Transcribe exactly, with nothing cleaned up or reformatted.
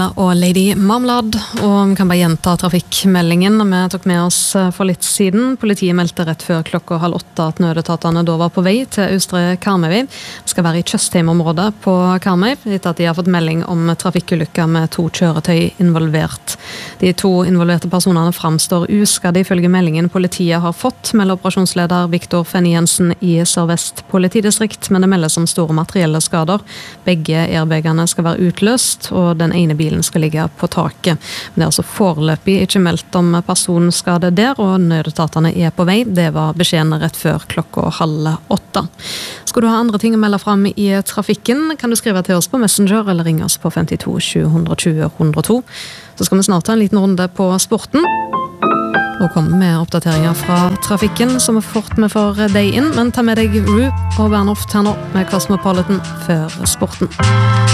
Og Lady Marmalade, og vi kan bare gjenta trafikkmeldingen vi tok med oss for litt siden. Politiet meldte rett før klokka halv åtte at nødetatene da var på vei til Østre Karmøy. Det skal være i Tjøstheim-området på Karmøy, etter at de har fått melding om trafikkulykker med to kjøretøy involvert. De to involverte personene framstår uskadde ifølge meldingen politiet har fått, melder operasjonsleder Viktor Fenny Jensen i Sør-Vest politidistrikt, men det meldes om store materielle skader. Begge airbagene skal være utløst, og den ene bilen skal ligge på taket. Men det er altså foreløpig ikke meldt om personskade der, og nødetatene er på vei. Det var beskjeden rett før klokka halv åtte. Skal du ha andre ting å melde frem i trafikken, kan du skrive til oss på Messenger eller ringe oss på femtito sju hundre og tjue hundre og to. Så skal vi snart ta en liten runde på sporten og komme med oppdateringer fra trafikken som er fort med for deg inn, men ta med deg Rue og Bernhoft her nå med Cosmopolitan før sporten.